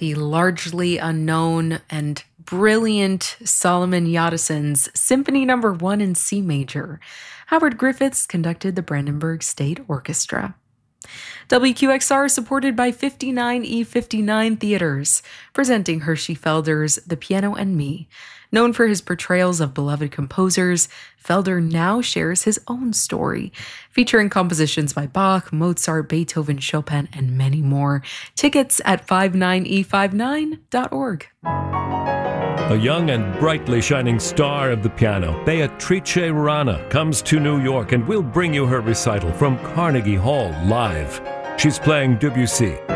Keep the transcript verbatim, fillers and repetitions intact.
the largely unknown and brilliant Solomon Yadison's Symphony Number One in C Major. Howard Griffiths conducted the Brandenburg State Orchestra. W Q X R is supported by fifty-nine E fifty-nine Theaters, presenting Hershey Felder's The Piano and Me. Known for his portrayals of beloved composers, Felder now shares his own story, featuring compositions by Bach, Mozart, Beethoven, Chopin, and many more. Tickets at fifty-nine e fifty-nine dot org. A young and brightly shining star of the piano, Beatrice Rana, comes to New York and will bring you her recital from Carnegie Hall live. She's playing Debussy,